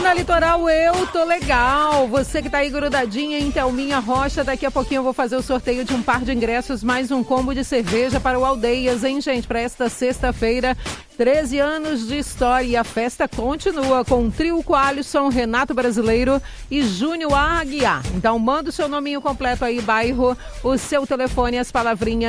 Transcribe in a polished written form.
na Litoral, eu tô legal. Você que tá aí grudadinha em Thelminha Rocha, daqui a pouquinho eu vou fazer o sorteio de um par de ingressos, mais um combo de cerveja para o Aldeias, hein, gente? Para esta sexta-feira, 13 anos de história e a festa continua com Trio Coalisson, Renato Brasileiro e Júnior Aguiar. Então manda o seu nominho completo aí, bairro, o seu telefone, as palavrinhas